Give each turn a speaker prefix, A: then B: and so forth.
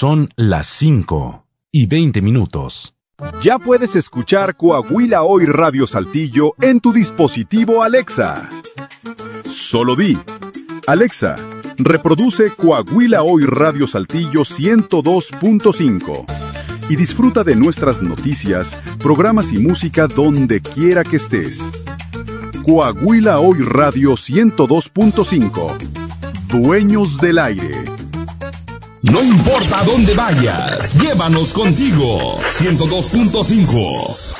A: Son las 5:20.
B: Ya puedes escuchar Coahuila Hoy Radio Saltillo en tu dispositivo Alexa. Solo di: Alexa, reproduce Coahuila Hoy Radio Saltillo 102.5 y disfruta de nuestras noticias, programas y música donde quiera que estés. Coahuila Hoy Radio 102.5. Dueños del aire.
C: No importa dónde vayas, llévanos contigo. 102.5.